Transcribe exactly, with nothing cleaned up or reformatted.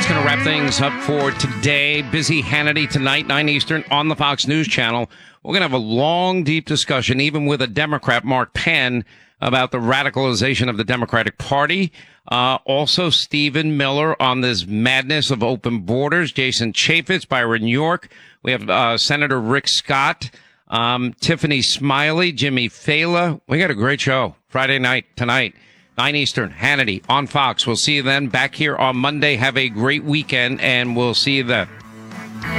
going to wrap things up for today. Busy Hannity tonight, nine Eastern, on the Fox News Channel. We're going to have a long, deep discussion, even with a Democrat, Mark Penn, about the radicalization of the Democratic Party. Uh, also, Stephen Miller on this madness of open borders. Jason Chaffetz, Byron York. We have uh, Senator Rick Scott, um, Tiffany Smiley, Jimmy Fela. We got a great show Friday night, tonight. nine Eastern, Hannity on Fox. We'll see you then back here on Monday. Have a great weekend, and we'll see you then.